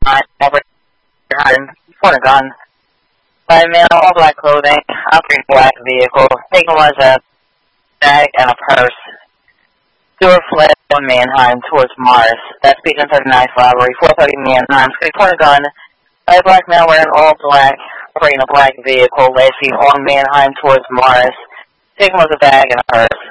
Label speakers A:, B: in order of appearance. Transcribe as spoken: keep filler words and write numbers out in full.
A: Manheim, for a gun. Five men, all black clothing, operating black vehicle. Taken was a bag and a purse. Stewart fled from Manheim towards Mars. That's Beacon thirty-nine robbery. four thirty Manheim, street corner gun. Five black men wearing all black, operating a black vehicle. Last seen on Manheim towards Mars. Taken was a bag and a purse.